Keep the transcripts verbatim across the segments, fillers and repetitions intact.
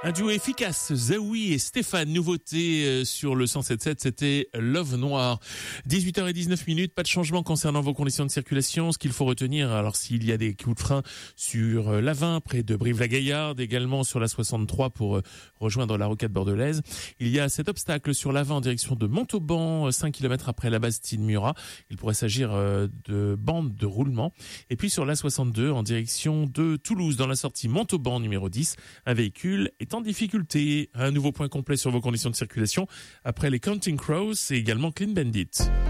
Un duo efficace, Zaoui et Stéphane, nouveauté sur le cent sept virgule sept, c'était Love Noir. dix-huit heures dix-neuf minutes, pas de changement concernant vos conditions de circulation. Ce qu'il faut retenir, alors s'il y a des coups de frein sur l'A vingt, près de Brive-la-Gaillarde, également sur la soixante-trois pour rejoindre la rocade bordelaise. Il y a cet obstacle sur l'A vingt en direction de Montauban, cinq kilomètres après la Bastide-Murat. Il pourrait s'agir de bandes de roulement. Et puis sur la soixante-deux, en direction de Toulouse, dans la sortie Montauban numéro dix, un véhicule est en difficulté. Un nouveau point complet sur vos conditions de circulation après les Counting Crows et également Clean Bandit.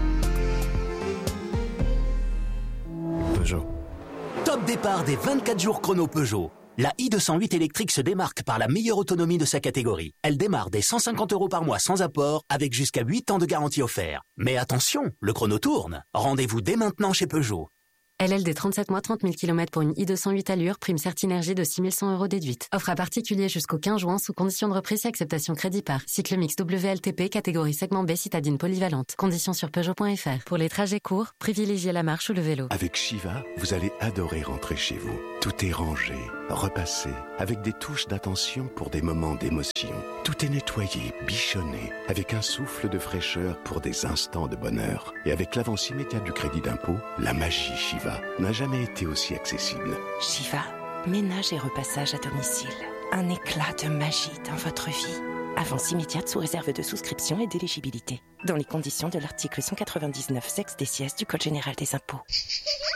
Peugeot. Top départ des vingt-quatre jours chrono Peugeot. La i deux cent huit électrique se démarque par la meilleure autonomie de sa catégorie. Elle démarre dès cent cinquante euros par mois sans apport, avec jusqu'à huit ans de garantie offert. Mais attention, le chrono tourne. Rendez-vous dès maintenant chez Peugeot. L L D trente-sept mois, trente mille kilomètres pour une i deux cent huit allure, prime Certinergie de six mille cent euros déduite. Offre à particulier jusqu'au quinze juin sous condition de reprise et acceptation crédit par. Cycle mix W L T P, catégorie segment B, citadine polyvalente. Conditions sur Peugeot point F R. Pour les trajets courts, privilégiez la marche ou le vélo. Avec Shiva, vous allez adorer rentrer chez vous. Tout est rangé, repassé, avec des touches d'attention pour des moments d'émotion. Tout est nettoyé, bichonné, avec un souffle de fraîcheur pour des instants de bonheur. Et avec l'avance immédiate du crédit d'impôt, la magie Shiva n'a jamais été aussi accessible. Shiva, ménage et repassage à domicile. Un éclat de magie dans votre vie. Avance immédiate sous réserve de souscription et d'éligibilité. Dans les conditions de l'article cent quatre-vingt-dix-neuf sexe des sièges du Code général des impôts.